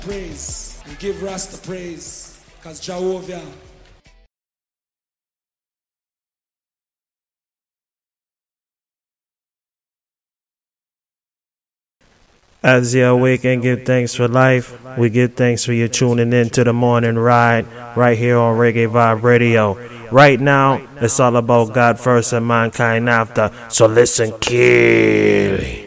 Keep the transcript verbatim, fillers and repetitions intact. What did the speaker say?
Praise. We give Rasta praise. Because Jehovah. As you awake and give thanks for life, we give thanks for you tuning in to the morning ride right here on Reggae Vibe Radio. Right now, it's all about God first and mankind after. So listen, kill.